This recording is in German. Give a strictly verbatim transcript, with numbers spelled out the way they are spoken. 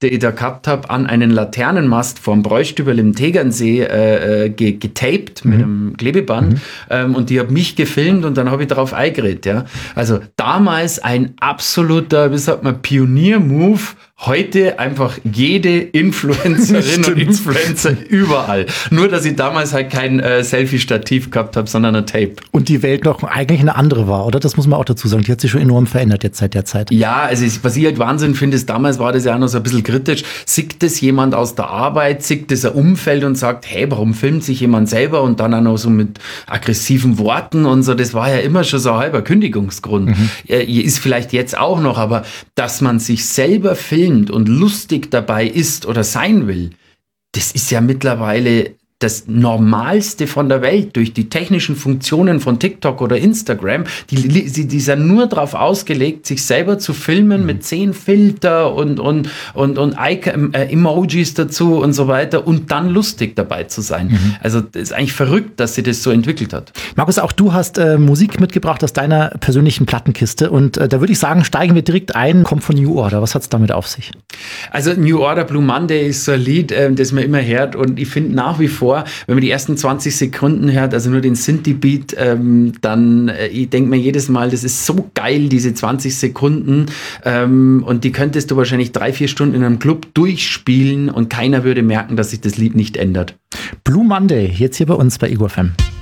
den ich da gehabt habe, an einen Laternenmast vom Bräustüberl im Tegernsee äh, ge- getaped mhm. mit einem Klebeband mhm. ähm, und die hat mich gefilmt und dann habe ich darauf eingeredet. Ja. Also damals ein absoluter, wie sagt man, Pionier-Move. Heute einfach jede Influencerin und Influencer überall. Nur, dass ich damals halt kein äh, Selfie-Stativ gehabt habe, sondern ein Tape. Und die Welt noch eigentlich eine andere war, oder? Das muss man auch dazu sagen. Die hat sich schon enorm verändert jetzt seit der Zeit. Ja, also ich, was ich halt Wahnsinn finde, ist, damals war das ja auch noch so ein bisschen kritisch. Sieht das jemand aus der Arbeit, sieht das ein Umfeld und sagt, hey, warum filmt sich jemand selber? Und dann auch noch so mit aggressiven Worten und so. Das war ja immer schon so ein halber Kündigungsgrund. Mhm. Ist vielleicht jetzt auch noch, aber dass man sich selber filmt und lustig dabei ist oder sein will, das ist ja mittlerweile das Normalste von der Welt durch die technischen Funktionen von TikTok oder Instagram. Die, die, die sind nur darauf ausgelegt, sich selber zu filmen mhm. mit zehn Filter und, und, und, und Icon, äh, Emojis dazu und so weiter und dann lustig dabei zu sein. Mhm. Also das ist eigentlich verrückt, dass sie das so entwickelt hat. Markus, auch du hast äh, Musik mitgebracht aus deiner persönlichen Plattenkiste und äh, da würde ich sagen, steigen wir direkt ein, kommt von New Order. Was hat es damit auf sich? Also New Order, Blue Monday ist so ein Lied, äh, das man immer hört und ich finde nach wie vor, wenn man die ersten zwanzig Sekunden hört, also nur den Synthie-Beat, ähm, dann, äh, ich denke mir jedes Mal, das ist so geil, diese zwanzig Sekunden ähm, und die könntest du wahrscheinlich drei, vier Stunden in einem Club durchspielen und keiner würde merken, dass sich das Lied nicht ändert. Blue Monday, jetzt hier bei uns bei Ego F M.